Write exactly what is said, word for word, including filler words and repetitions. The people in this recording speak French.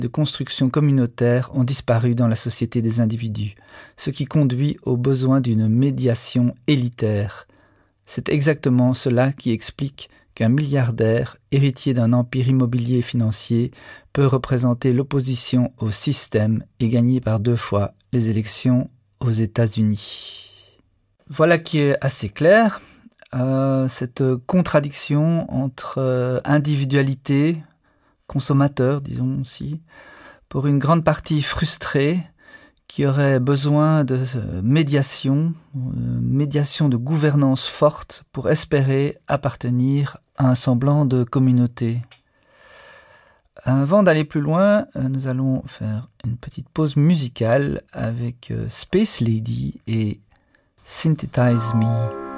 de construction communautaire ont disparu dans la société des individus, ce qui conduit au besoin d'une médiation élitaire. C'est exactement cela qui explique qu'un milliardaire, héritier d'un empire immobilier et financier, peut représenter l'opposition au système et gagner par deux fois les élections aux États-Unis. Voilà qui est assez clair. Euh, cette contradiction entre euh, individualité, consommateur, disons aussi, pour une grande partie frustrée, qui aurait besoin de euh, médiation, de médiation de gouvernance forte pour espérer appartenir à un semblant de communauté. Avant d'aller plus loin, euh, nous allons faire une petite pause musicale avec euh, Space Lady et Synthesize Me.